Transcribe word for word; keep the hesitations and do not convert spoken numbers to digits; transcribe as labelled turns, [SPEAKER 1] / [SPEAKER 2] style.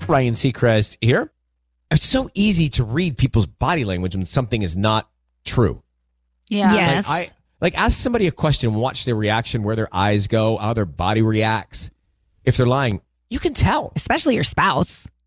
[SPEAKER 1] Ryan Seacrest here. It's so easy to read people's body language when something is not true.
[SPEAKER 2] Yeah.
[SPEAKER 3] Yes.
[SPEAKER 1] Like, I, like ask somebody a question, watch their reaction, where their eyes go, how their body reacts. If they're lying, you can tell.
[SPEAKER 3] Especially your spouse.